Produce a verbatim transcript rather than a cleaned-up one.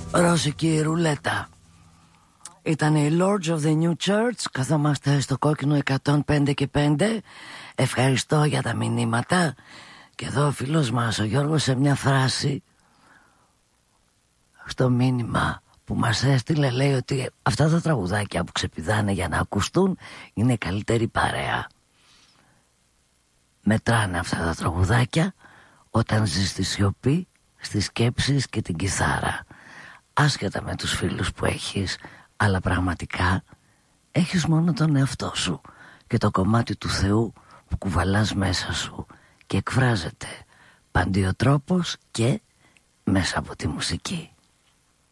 Ρώσικη ρουλέτα. Ήταν οι Lords of the New Church. Καθόμαστε στο κόκκινο εκατόν πέντε και πέντε. Ευχαριστώ για τα μηνύματα. Και εδώ ο φίλος μας ο Γιώργος σε μια φράση στο μήνυμα που μας έστειλε, λέει ότι αυτά τα τραγουδάκια που ξεπηδάνε για να ακουστούν είναι η καλύτερη παρέα. Μετράνε αυτά τα τραγουδάκια όταν ζεις στη σιωπή, στις σκέψεις και την κιθάρα. Άσχετα με τους φίλους που έχεις, αλλά πραγματικά έχεις μόνο τον εαυτό σου και το κομμάτι του Θεού που κουβαλάς μέσα σου και εκφράζεται παντιοτρόπος και μέσα από τη μουσική.